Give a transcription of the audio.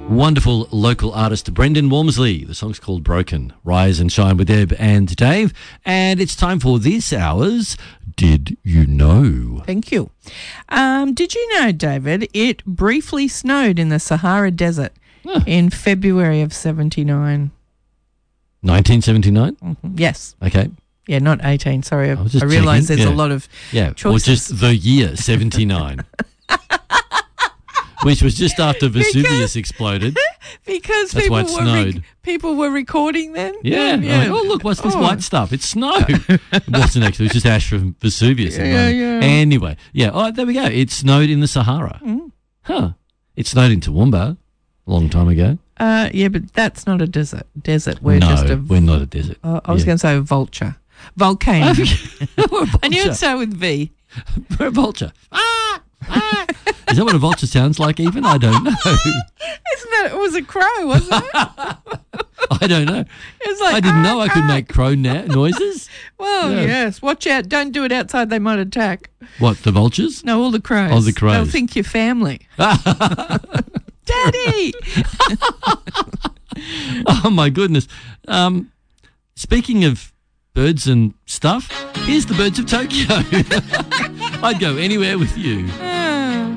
Wonderful local artist Brendan Walmsley. The song's called Broken. Rise and shine with Deb and Dave. And it's time for this hour's Did You Know? Thank you. Did you know, David, it briefly snowed in the Sahara Desert in February of 79? 1979? Mm-hmm. Yes. Okay. Yeah, not 18. Sorry, I just realise checking. there's Yeah. a lot of choices. Or just the year 79. Which was just after Vesuvius exploded. Because That's why it snowed. people were recording then? Yeah. Like, oh, look, what's this white stuff? It's snow. It wasn't actually. It was just ash from Vesuvius. Yeah. Anyway, yeah. Oh, there we go. It snowed in the Sahara. Huh. It snowed in Toowoomba a long time ago. Yeah, but that's not a desert. We're we're not a desert. I was going to say a vulture. Volcano. We're a vulture. I knew it'd start with V. We're a vulture. Is that what a vulture sounds like even? I don't know. Isn't that, it was a crow, wasn't it? I don't know. It was like, I didn't know I could make crow noises. Well, Yeah. yes. Watch out. Don't do it outside. They might attack. What, the vultures? No, all the crows. Oh, the crows. They'll think you're family. Daddy! Oh, my goodness. Speaking of birds and stuff, here's the birds of Tokyo. I'd go anywhere with you.